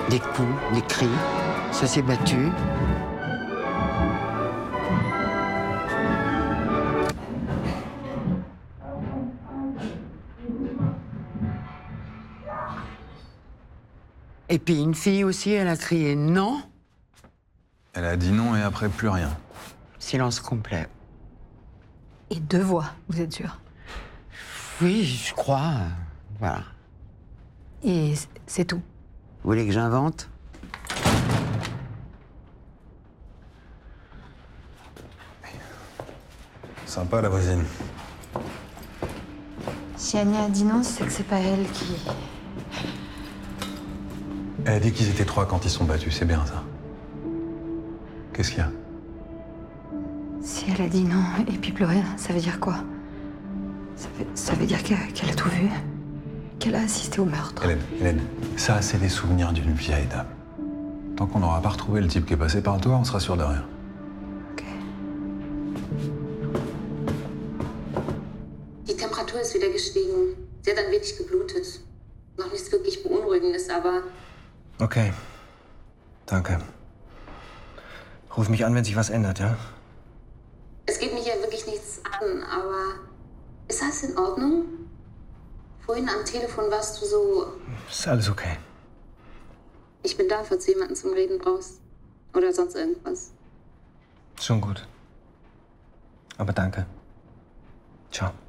Des coups, des cris, ça s'est battu. Et puis une fille aussi, elle a crié non. Elle a dit non et après plus rien. Silence complet. Et 2 voix, vous êtes sûr? Oui, je crois. Voilà. Et c'est tout? Vous voulez que j'invente? Sympa la voisine. Si Annie a dit non, c'est que c'est pas elle qui... Elle a dit qu'ils étaient 3 quand ils sont battus, c'est bien ça. Qu'est-ce qu'il y a? Si elle a dit non et puis plus rien, ça veut dire quoi? Ça veut dire qu'elle a tout vu? Qu'elle a assisté au meurtre? Hélène, ça c'est des souvenirs d'une vieille dame. Tant qu'on n'aura pas retrouvé le type qui est passé par toi, on sera sûr de rien. Ok. Die Temperatur ist wieder gestiegen. Sie hat ein wenig geblutet. Noch nichts wirklich Beunruhigendes, aber... Okay. Danke. Ruf mich an, wenn sich was ändert, ja? Es geht mich ja wirklich nichts an, aber... Ist alles in Ordnung? Vorhin am Telefon warst du so... Ist alles okay. Ich bin da, falls du jemanden zum Reden brauchst. Oder sonst irgendwas. Schon gut. Aber danke. Ciao.